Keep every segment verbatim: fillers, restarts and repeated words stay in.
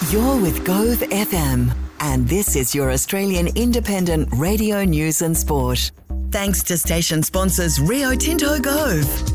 You're with Gove F M, and this is your Australian independent radio news and sport. Thanks to station sponsors Rio Tinto Gove.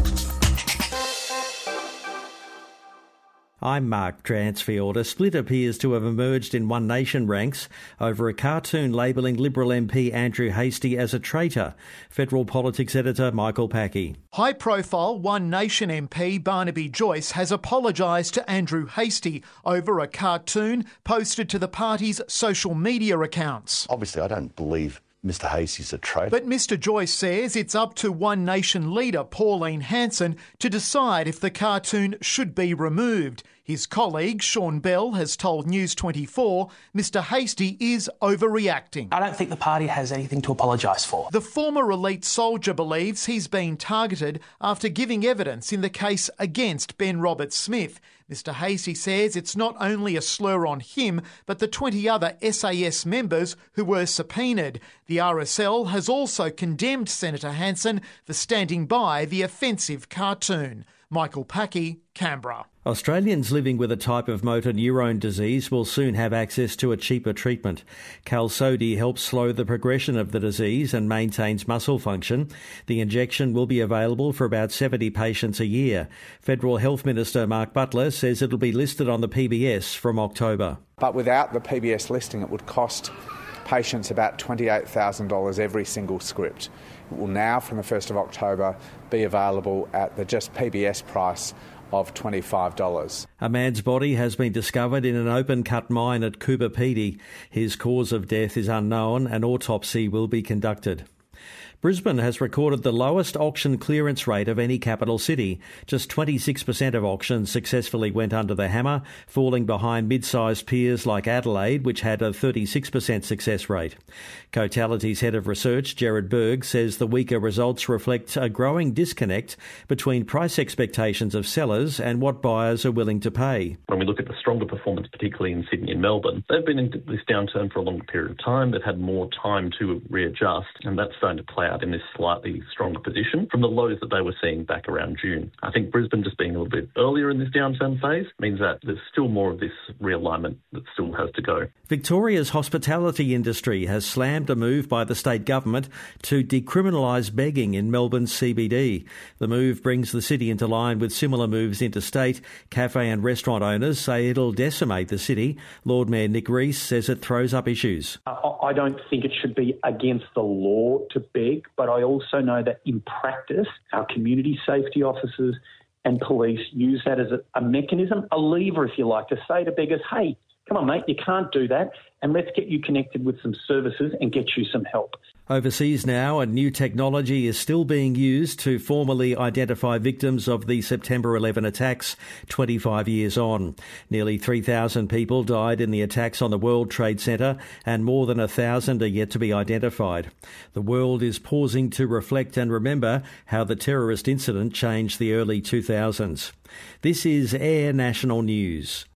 I'm Mark Transfield. A split appears to have emerged in One Nation ranks over a cartoon labelling Liberal M P Andrew Hastie as a traitor. Federal Politics Editor Michael Packey. High-profile One Nation M P Barnaby Joyce has apologised to Andrew Hastie over a cartoon posted to the party's social media accounts. Obviously, I don't believe Mister Hastie's a traitor. But Mister Joyce says it's up to One Nation leader Pauline Hanson to decide if the cartoon should be removed. His colleague Sean Bell has told News twenty-four Mister Hastie is overreacting. I don't think the party has anything to apologise for. The former elite soldier believes he's been targeted after giving evidence in the case against Ben Roberts-Smith. Mister Hastie says it's not only a slur on him, but the twenty other S A S members who were subpoenaed. The R S L has also condemned Senator Hanson for standing by the offensive cartoon. Michael Packey, Canberra. Australians living with a type of motor neurone disease will soon have access to a cheaper treatment. Qalsody helps slow the progression of the disease and maintains muscle function. The injection will be available for about seventy patients a year. Federal Health Minister Mark Butler says it'll be listed on the P B S from October. But without the P B S listing, it would cost patients about twenty-eight thousand dollars every single script. It will now, from the first of October, be available at the just P B S price of twenty-five dollars. A man's body has been discovered in an open-cut mine at Coober Pedy. His cause of death is unknown. An autopsy will be conducted. Brisbane has recorded the lowest auction clearance rate of any capital city. Just twenty-six percent of auctions successfully went under the hammer, falling behind mid-sized peers like Adelaide, which had a thirty-six percent success rate. Cotality's head of research, Gerard Berg, says the weaker results reflect a growing disconnect between price expectations of sellers and what buyers are willing to pay. When we look at the stronger performance, particularly in Sydney and Melbourne, they've been in this downturn for a longer period of time. They've had more time to readjust, and that's starting to play out in this slightly stronger position from the lows that they were seeing back around June. I think Brisbane just being a little bit earlier in this downturn phase means that there's still more of this realignment that still has to go. Victoria's hospitality industry has slammed a move by the state government to decriminalise begging in Melbourne's C B D. The move brings the city into line with similar moves interstate. Cafe and restaurant owners say it'll decimate the city. Lord Mayor Nick Rees says it throws up issues. I don't think it should be against the law to beg, but I also know that in practice, our community safety officers and police use that as a, a mechanism, a lever, if you like, to say to beggars, hey, come on, mate, you can't do that, and let's get you connected with some services and get you some help. Overseas now, a new technology is still being used to formally identify victims of the September eleven attacks twenty-five years on. Nearly three thousand people died in the attacks on the World Trade Center, and more than one thousand are yet to be identified. The world is pausing to reflect and remember how the terrorist incident changed the early two thousands. This is Air National News.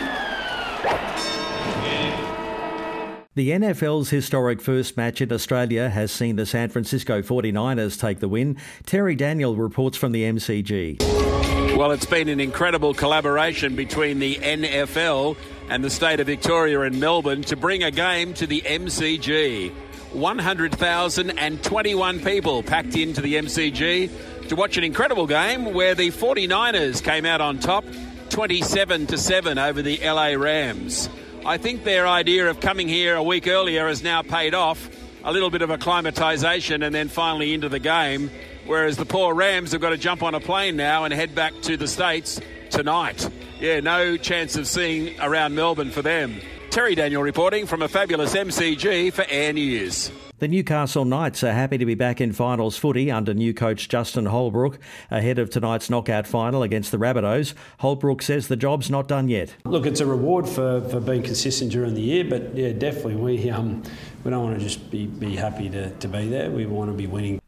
The N F L's historic first match in Australia has seen the San Francisco forty-niners take the win. Terry Daniel reports from the M C G. Well, it's been an incredible collaboration between the N F L and the state of Victoria and Melbourne to bring a game to the M C G. one hundred thousand twenty-one people packed into the M C G to watch an incredible game where the forty-niners came out on top twenty-seven to seven over the L A Rams. I think their idea of coming here a week earlier has now paid off. A little bit of acclimatisation and then finally into the game, whereas the poor Rams have got to jump on a plane now and head back to the States tonight. Yeah, no chance of seeing around Melbourne for them. Terry Daniel reporting from a fabulous M C G for Air News. The Newcastle Knights are happy to be back in finals footy under new coach Justin Holbrook. Ahead of tonight's knockout final against the Rabbitohs, Holbrook says the job's not done yet. Look, it's a reward for, for being consistent during the year, but yeah, definitely we um we don't want to just be, be happy to, to be there. We want to be winning.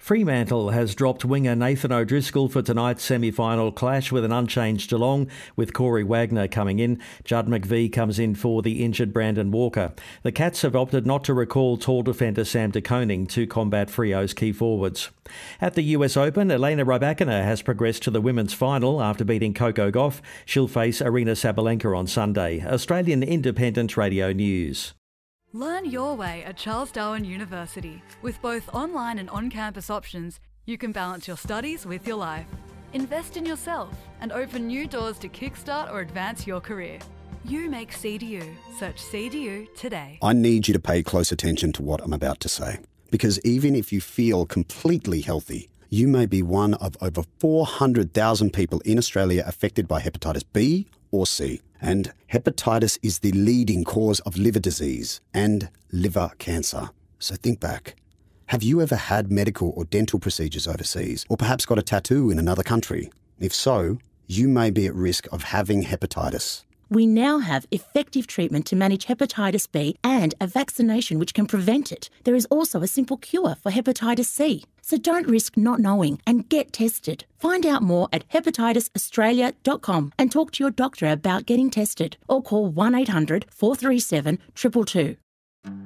Fremantle has dropped winger Nathan O'Driscoll for tonight's semi-final clash with an unchanged Geelong, with Corey Wagner coming in. Judd McVie comes in for the injured Brandon Walker. The Cats have opted not to recall tall defender Sam De Koning to combat Freo's key forwards. At the U S Open, Elena Rybakina has progressed to the women's final after beating Coco Gauff. She'll face Arina Sabalenka on Sunday. Australian Independent Radio News. Learn your way at Charles Darwin University. With both online and on-campus options, you can balance your studies with your life. Invest in yourself and open new doors to kickstart or advance your career. You make C D U. Search C D U today. I need you to pay close attention to what I'm about to say, because even if you feel completely healthy, you may be one of over four hundred thousand people in Australia affected by hepatitis B or C. And hepatitis is the leading cause of liver disease and liver cancer. So think back. Have you ever had medical or dental procedures overseas, or perhaps got a tattoo in another country? If so, you may be at risk of having hepatitis. We now have effective treatment to manage hepatitis B and a vaccination which can prevent it. There is also a simple cure for hepatitis C. So don't risk not knowing and get tested. Find out more at hepatitis australia dot com and talk to your doctor about getting tested, or call one eight hundred four three seven two two two.